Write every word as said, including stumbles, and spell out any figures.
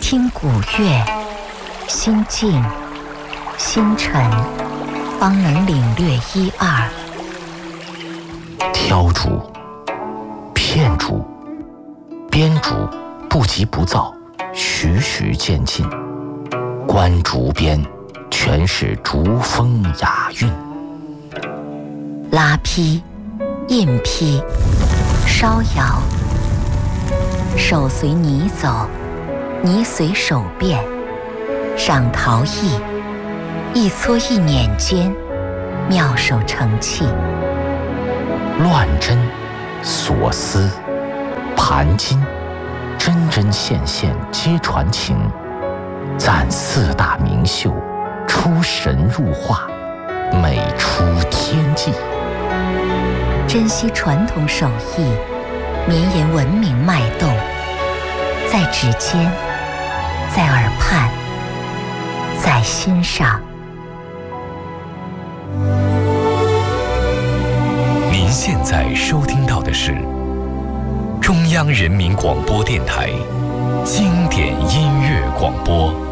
听古乐，心静心沉，方能领略一二。 挑竹、片竹、编竹不急不躁，徐徐渐进。观竹边，全是竹风雅韵。 拉坯、印坯、烧窑，手随泥走，泥随手变。赏陶艺，一撮一捻间，妙手成器。 乱针、锁丝、盘金，针针线线皆传情。赞四大名秀，出神入化，美出天际。 珍惜传统手艺，绵延文明脉动，在指尖，在耳畔，在心上。 您现在收听到的是中央人民广播电台经典音乐广播。